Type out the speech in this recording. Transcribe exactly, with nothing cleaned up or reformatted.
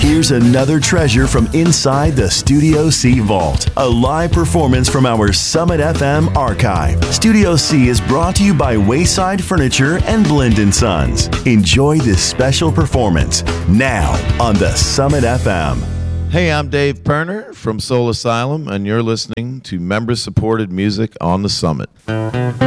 Here's another treasure from inside the Studio C vault. A live performance from our Summit F M archive. Studio C is brought to you by Wayside Furniture and Blend and Sons. Enjoy this special performance now on the Summit F M. Hey, I'm Dave Perner from Soul Asylum, and you're listening to member-supported music on the Summit.